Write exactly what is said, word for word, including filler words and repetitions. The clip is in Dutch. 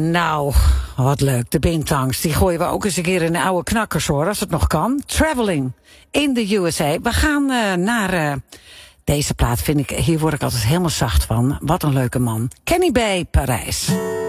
Nou, wat leuk. De Bintangs, die gooien we ook eens een keer in de oude knakkers, hoor, als het nog kan. Traveling in de U S A. We gaan uh, naar uh, deze plaat, vind ik, hier word ik altijd helemaal zacht van. Wat een leuke man. Kenny B, Parijs.